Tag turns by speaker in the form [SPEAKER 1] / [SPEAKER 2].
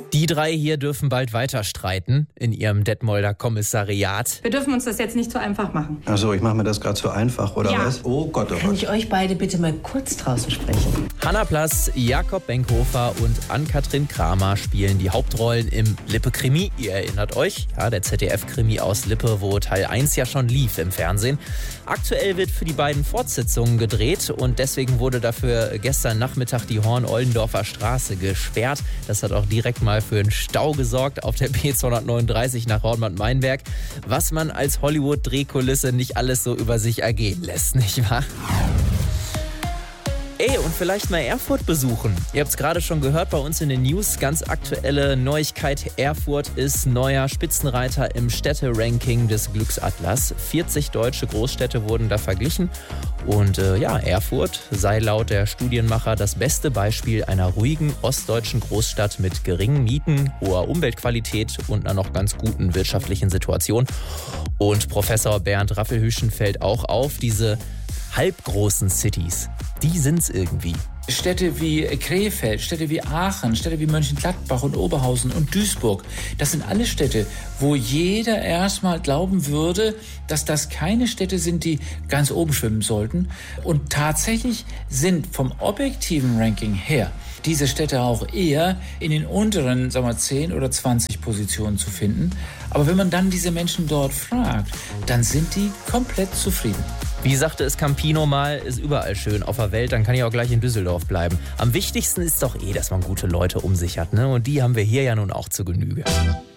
[SPEAKER 1] Die drei hier dürfen bald weiter streiten in ihrem Detmolder Kommissariat.
[SPEAKER 2] Wir dürfen uns das jetzt nicht so einfach machen.
[SPEAKER 3] Ach so, ich mache mir das gerade zu einfach, oder was? Oh Gott, oh Gott.
[SPEAKER 4] Kann ich euch beide bitte mal kurz draußen sprechen?
[SPEAKER 1] Hanna Plass, Jakob Benkhofer und Ann-Kathrin Kramer spielen die Hauptrollen im Lippe-Krimi. Ihr erinnert euch, ja, der ZDF-Krimi aus Lippe, wo Teil 1 ja schon lief im Fernsehen. Aktuell wird für die beiden Fortsetzungen gedreht und deswegen wurde dafür gestern Nachmittag die Horn-Oldendorfer Straße gesperrt. Das hat auch direkt mal für einen Stau gesorgt auf der B239 nach Hornbad-Meinberg. Was man als Hollywood-Drehkulisse nicht alles so über sich ergehen lässt, nicht wahr? Und vielleicht mal Erfurt besuchen. Ihr habt es gerade schon gehört bei uns in den News. Ganz aktuelle Neuigkeit. Erfurt ist neuer Spitzenreiter im Städteranking des Glücksatlas. 40 deutsche Großstädte wurden da verglichen. Und Erfurt sei laut der Studienmacher das beste Beispiel einer ruhigen ostdeutschen Großstadt mit geringen Mieten, hoher Umweltqualität und einer noch ganz guten wirtschaftlichen Situation. Und Professor Bernd Raffelhüschen fällt auch auf, diese halbgroßen Cities, die sind's irgendwie.
[SPEAKER 5] Städte wie Krefeld, Städte wie Aachen, Städte wie Mönchengladbach und Oberhausen und Duisburg, das sind alle Städte, wo jeder erstmal glauben würde, dass das keine Städte sind, die ganz oben schwimmen sollten. Und tatsächlich sind vom objektiven Ranking her diese Städte auch eher in den unteren, 10 oder 20 Positionen zu finden. Aber wenn man dann diese Menschen dort fragt, dann sind die komplett zufrieden.
[SPEAKER 1] Wie sagte es Campino mal, ist überall schön auf der Welt, dann kann ich auch gleich in Düsseldorf bleiben. Am wichtigsten ist doch dass man gute Leute um sich hat, ne? Und die haben wir hier ja nun auch zu Genüge.